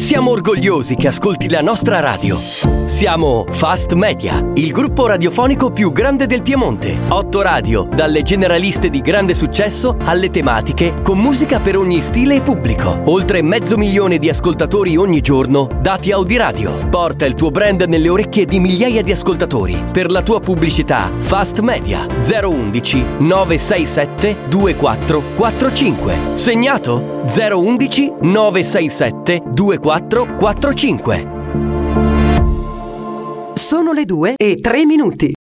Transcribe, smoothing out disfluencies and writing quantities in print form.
Siamo orgogliosi che ascolti la nostra radio. Siamo Fast Media, il gruppo radiofonico più grande del Piemonte. 8 radio, dalle generaliste di grande successo alle tematiche, con musica per ogni stile e pubblico. Oltre 500.000 di ascoltatori ogni giorno, dati Audiradio. Porta il tuo brand nelle orecchie di migliaia di ascoltatori. Per la tua pubblicità, Fast Media 011 967 2445. Segnato? 011 967 2445. Sono le 2:03.